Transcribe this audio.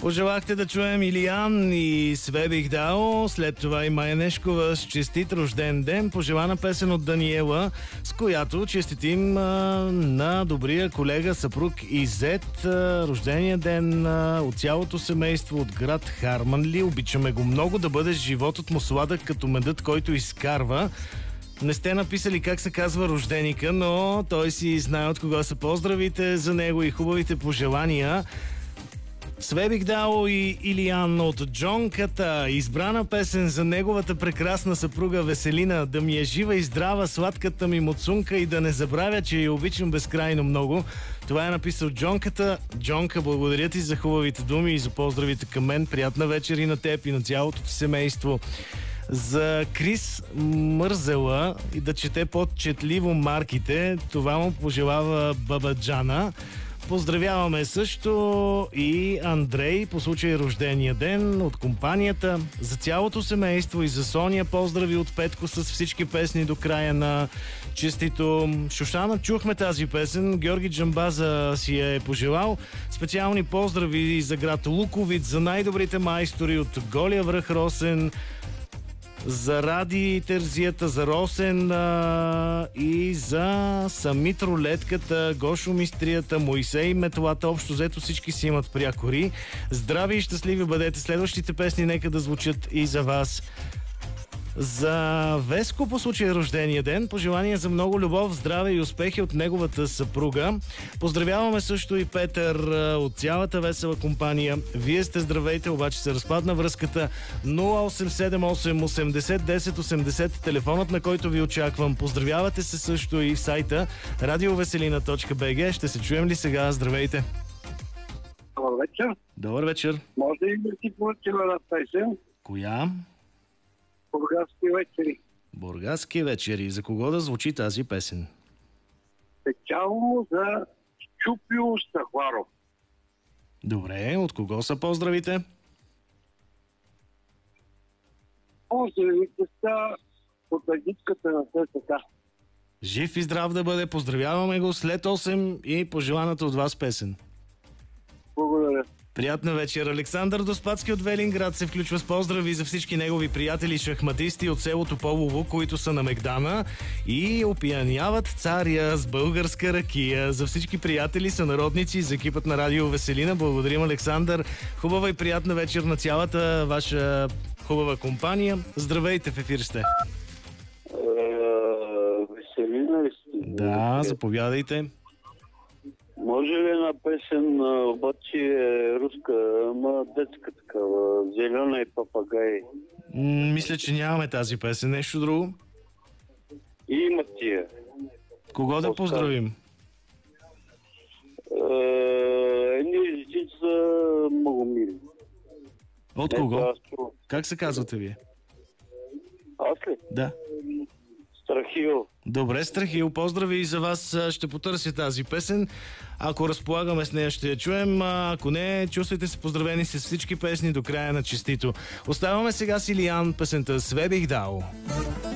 Пожелахте да чуем Илиян и Свебих Дао, след това и Майя Нешкова с честит рожден ден, пожелана песен от Даниела, с която честитим на добрия колега, съпруг Изет, рождения ден от цялото семейство от град Харманли. Обичаме го много, да бъде животът му сладък като медът, който изкарва. Не сте написали как се казва рожденика, но той си знае от кого са поздравите за него и хубавите пожелания. Свебих Дао и Илиян от Джонката. Избрана песен за неговата прекрасна съпруга Веселина. Да ми е жива и здрава сладката ми муцунка и да не забравя, че я обичам безкрайно много. Това е написал Джонката. Джонка, благодаря ти за хубавите думи и за поздравите към мен. Приятна вечер и на теб и на цялото ти семейство. За Крис Мързела и да чете по-четливо марките. Това му пожелава баба Джана. Поздравяваме също и Андрей по случай рождения ден от компанията. За цялото семейство и за Соня поздрави от Петко с всички песни до края на честито. Шушана, чухме тази песен. Георги Джамбаза си е пожелал. Специални поздрави за град Луковиц, за най-добрите майстори от Голия връх Росен, за Ради Терзията, за Росен и за Самит Рулетката, Гошо Мистрията, Моисей Метлата. Общо взето всички си имат прякори. Здрави и щастливи бъдете. Следващите песни нека да звучат и за вас. За Веско по случай рождения ден, пожелания за много любов, здраве и успехи от неговата съпруга. Поздравяваме също и Петър от цялата весела компания. Вие сте здравейте, обаче се разпадна връзката. 0878 80 10 80, телефонът, на който ви очаквам. Поздравявате се също и в сайта radiovеселина.bg. Ще се чуем ли сега? Здравейте! Добър вечер. Добър вечер. Може ли да си поръчила на песен? Коя? Бургаски вечери. Бургаски вечери. За кого да звучи тази песен? Специално за Чупио Стахваров. Добре, от кого са поздравите? Поздравите са от агитката на ССК. Жив и здрав да бъде. Поздравяваме го след 8 и пожеланата от вас песен. Благодаря. Приятна вечер. Александър Доспадски от Велинград се включва с поздрави за всички негови приятели шахматисти от селото Полово, които са на Мегдана и опияняват царя с българска ракия. За всички приятели, сънародници, за екипът на Радио Веселина. Благодарим, Александър. Хубава и приятна вечер на цялата ваша хубава компания. Здравейте, в ефир сте. Веселина ли сте? Да, заповядайте. Може ли една песен, обаче е руска, ама детска такава, зелена и папагай? Мисля, че нямаме тази песен. Нещо друго? И има тия. Кого да поздравим? Едни езици са много мили. От кого? Как се казвате вие? Аз ли? Да. Страхил. Добре, Страхил, поздрави и за вас. Ще потърся тази песен. Ако разполагаме с нея, ще я чуем. Ако не, чувствайте се поздравени с всички песни до края на честито. Оставаме сега с Илиян, песента Свебих Дао.